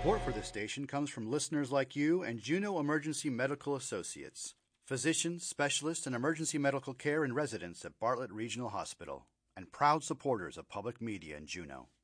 Support for this station comes from listeners like you and Juneau Emergency Medical Associates, physicians, specialists in emergency medical care and residents at Bartlett Regional Hospital, and proud supporters of public media in Juneau.